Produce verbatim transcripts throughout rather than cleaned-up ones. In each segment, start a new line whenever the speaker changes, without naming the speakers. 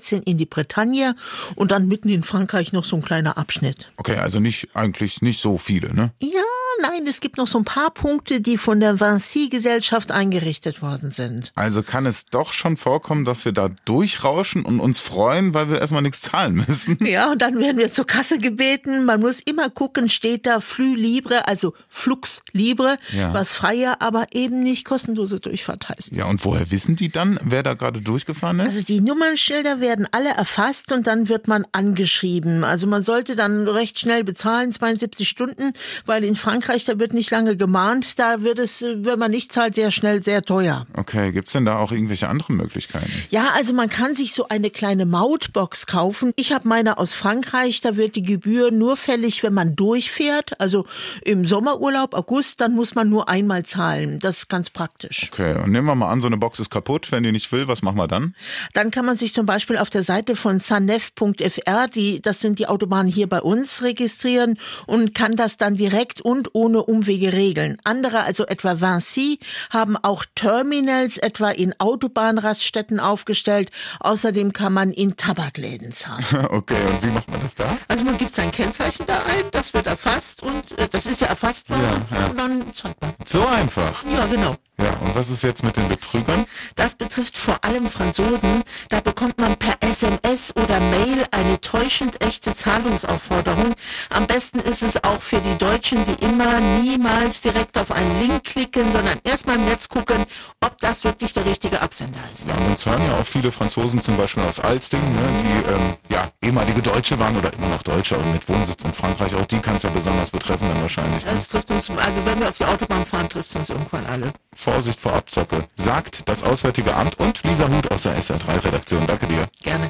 vierzehn in die Bretagne und dann mitten in Frankreich noch so ein kleiner Abschnitt.
Okay, also nicht eigentlich nicht so viele, ne?
Ja, nein, es gibt noch so ein paar Punkte, die von der Vinci-Gesellschaft eingerichtet worden sind.
Also kann es doch schon vorkommen, dass wir da durchrauschen und uns freuen, weil wir erstmal nichts zahlen müssen.
Ja, und dann werden wir zur Kasse gebeten. Man muss immer gucken, steht da Flux Libre, also Flux Libre,
Ja.
was freie, aber eben nicht kostenlose Durchfahrt heißt.
Ja, und woher wissen die dann, wer da gerade durchgefahren ist?
Also die Nummernschilder werden alle erfasst und dann wird man angeschrieben. Also man sollte dann recht schnell bezahlen, zweiundsiebzig Stunden, weil in Frankreich, da wird nicht lange gemahnt, da wird es, wenn man nicht zahlt, sehr schnell sehr teuer.
Okay, gibt's denn da auch irgendwelche anderen Möglichkeiten?
Ja, also man kann sich so eine kleine Mautbox kaufen. Ich habe meine aus Frankreich, da wird die Gebühr nur fällig, wenn man durchfährt. Also im Sommerurlaub, August, dann muss man nur einmal zahlen. Das ist ganz praktisch.
Okay, und nehmen wir mal an, so eine Box ist kaputt, wenn die nicht will, was machen wir dann?
Dann kann man sich zum Beispiel auf der Seite von sanef punkt f r, die, das sind die Autobahnen hier bei uns, registrieren und kann das dann direkt und ohne Umwege regeln. Andere, also etwa Vinci, haben auch Terminals etwa in Autobahnraststätten aufgestellt. Außerdem kann man in Tabakläden zahlen.
Okay, und wie macht man das da?
Also man gibt sein Kennzeichen da ein, das wird erfasst und äh, das ist ja erfasst worden
Ja, ja.
und dann zahlt man.
So einfach.
Ja, genau.
Ja, und was ist jetzt mit den Betrügern?
Das betrifft vor allem Franzosen. Da bekommt man per S M S oder Mail eine täuschend echte Zahlungsaufforderung. Am besten ist es auch für die Deutschen wie immer, niemals direkt auf einen Link klicken, sondern erstmal im Netz gucken, ob das wirklich der richtige Absender ist.
Ja, und uns hören ja auch viele Franzosen zum Beispiel aus Alsting, ne, die ähm, ja ehemalige Deutsche waren oder immer noch Deutsche, aber mit Wohnsitz in Frankreich. Auch die kann es ja besonders betreffen dann wahrscheinlich. Ne?
Das trifft uns, also wenn wir auf die Autobahn fahren, trifft es uns irgendwann alle.
Vorsicht vor Abzocke, sagt das Auswärtige Amt und Lisa Huth aus der S R drei Redaktion. Danke dir.
Gerne.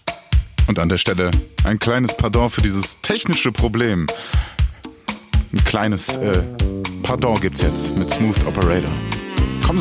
Und an der Stelle ein kleines Pardon für dieses technische Problem. Ein kleines äh, Pardon gibt's jetzt mit Smooth Operator.